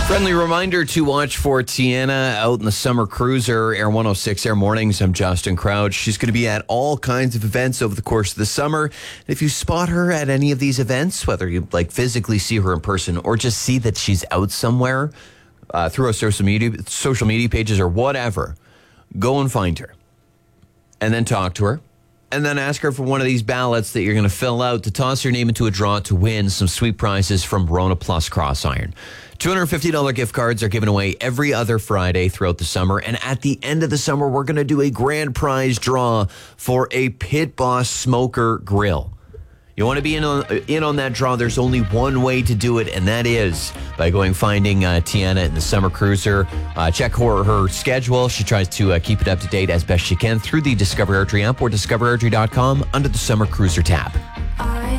Friendly reminder to watch for Tiana out in the Summer Cruiser, Air 106 Air Mornings. I'm Justin Crouch. She's going to be at all kinds of events over the course of the summer. If you spot her at any of these events, whether you physically see her in person or just see that she's out somewhere through our social media pages or whatever, go and find her and then talk to her. And then ask her for one of these ballots that you're going to fill out to toss your name into a draw to win some sweet prizes from Rona Plus Cross Iron. $250 gift cards are given away every other Friday throughout the summer. And at the end of the summer, we're going to do a grand prize draw for a Pit Boss Smoker Grill. You want to be in on that draw, there's only one way to do it, and that is by finding Tiana in the Summer Cruiser. Check her schedule. She tries to keep it up to date as best she can through the Discover Airdrie app or discoverairdrie.com under the Summer Cruiser tab.